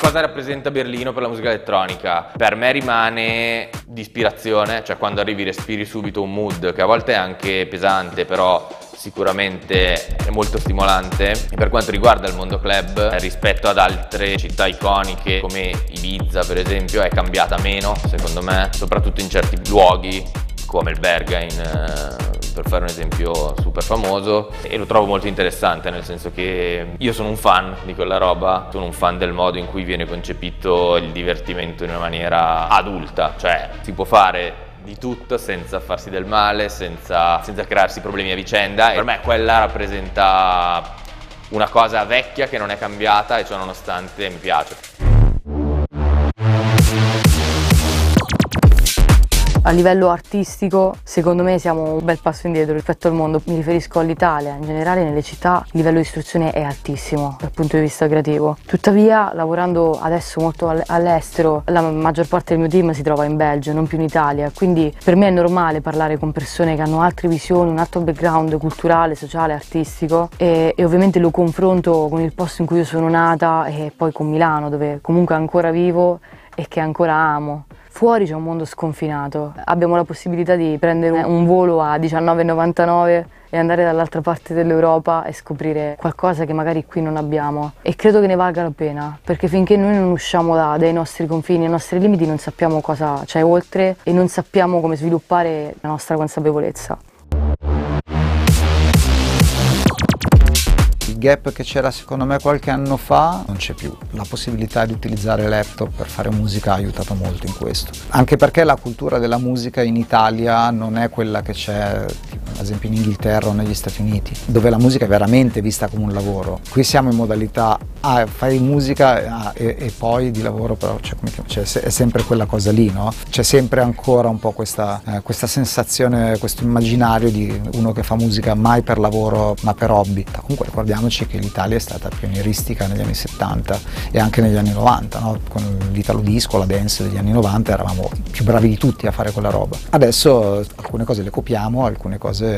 Cosa rappresenta Berlino per la musica elettronica? Per me rimane di ispirazione, cioè quando arrivi respiri subito un mood che a volte è anche pesante, però sicuramente è molto stimolante. E per quanto riguarda il mondo club, rispetto ad altre città iconiche come Ibiza per esempio, è cambiata meno secondo me, soprattutto in certi luoghi come il Berghain, per fare un esempio super famoso, e lo trovo molto interessante, nel senso che io sono un fan di quella roba, sono un fan del modo in cui viene concepito il divertimento in una maniera adulta, cioè si può fare di tutto senza farsi del male, senza crearsi problemi a vicenda, e per me quella rappresenta una cosa vecchia che non è cambiata e ciò nonostante mi piace. A livello artistico, secondo me siamo un bel passo indietro rispetto al mondo. Mi riferisco all'Italia, in generale nelle città il livello di istruzione è altissimo dal punto di vista creativo. Tuttavia, lavorando adesso molto all'estero, la maggior parte del mio team si trova in Belgio, non più in Italia, quindi per me è normale parlare con persone che hanno altre visioni, un altro background culturale, sociale, artistico e ovviamente lo confronto con il posto in cui io sono nata e poi con Milano, dove comunque ancora vivo e che ancora amo. Fuori c'è un mondo sconfinato, abbiamo la possibilità di prendere un volo a 19,99 e andare dall'altra parte dell'Europa e scoprire qualcosa che magari qui non abbiamo, e credo che ne valga la pena, perché finché noi non usciamo dai nostri confini, dai nostri limiti, non sappiamo cosa c'è oltre e non sappiamo come sviluppare la nostra consapevolezza. Il gap che c'era secondo me qualche anno fa non c'è più. La possibilità di utilizzare laptop per fare musica ha aiutato molto in questo. Anche perché la cultura della musica in Italia non è quella che c'è ad esempio in Inghilterra o negli Stati Uniti, dove la musica è veramente vista come un lavoro. Qui siamo in modalità fai musica e poi di lavoro, però è sempre quella cosa lì, no? C'è sempre ancora un po' questa sensazione, questo immaginario di uno che fa musica mai per lavoro ma per hobby. Comunque ricordiamoci che l'Italia è stata pionieristica negli anni 70 e anche negli anni 90, no? Con l'italo disco, la dance degli anni 90 eravamo più bravi di tutti a fare quella roba. Adesso alcune cose le copiamo, alcune cose